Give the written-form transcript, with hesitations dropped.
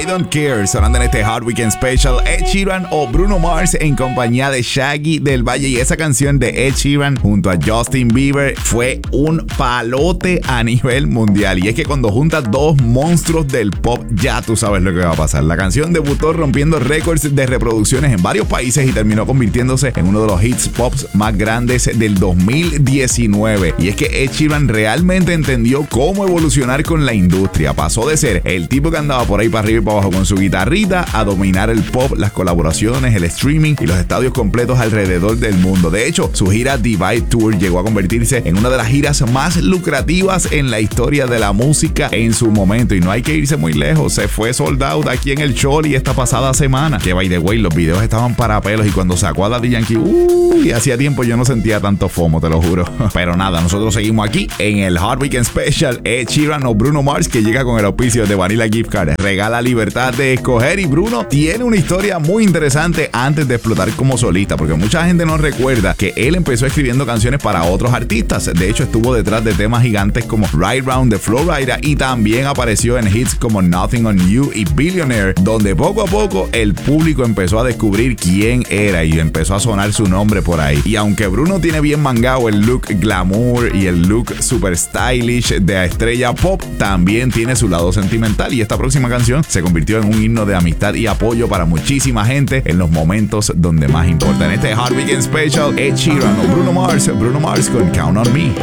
Don't Care, sonando en este Hot Weekend Special. Ed Sheeran o Bruno Mars en compañía de Shaggy del Valle, y esa canción de Ed Sheeran junto a Justin Bieber fue un palote a nivel mundial. Y es que cuando juntas dos monstruos del pop, ya tú sabes lo que va a pasar. La canción debutó rompiendo récords de reproducciones en varios países y terminó convirtiéndose en uno de los hits pop más grandes del 2019. Y es que Ed Sheeran realmente entendió cómo evolucionar con la industria. Pasó de ser el tipo que andaba por ahí para arriba y para abajo con su guitarrita a dominar el pop, las colaboraciones, el streaming y los estadios completos alrededor del mundo. De hecho, su gira Divide Tour llegó a convertirse en una de las giras más lucrativas en la historia de la música en su momento. Y no hay que irse muy lejos, se fue sold out aquí en el Choli esta pasada semana. Que by the way, los videos estaban para pelos, y cuando sacó a Daddy Yankee, y hacía tiempo yo no sentía tanto FOMO, te lo juro. Pero nada, nosotros seguimos aquí en el Hot Weekend Special. Ed Sheeran o Bruno Mars, que llega con el auspicio de Vanilla Gift Card. Regala libertad de escoger, y Bruno tiene una historia muy interesante antes de explotar como solista, porque mucha gente no recuerda que él empezó escribiendo canciones para otros artistas. De hecho, estuvo detrás de temas gigantes como Ride Round de Flo Rida, y también apareció en hits como Nothing on You y Billionaire, donde poco a poco el público empezó a descubrir quién era y empezó a sonar su nombre por ahí. Y aunque Bruno tiene bien mangado el look glamour y el look super stylish de estrella pop, también tiene su lado sentimental, y esta próxima canción se convirtió en un himno de amistad y apoyo para muchísima gente en los momentos donde más importa. En este Hot Weekend Special, Ed Sheeran o Bruno Mars con Count on Me.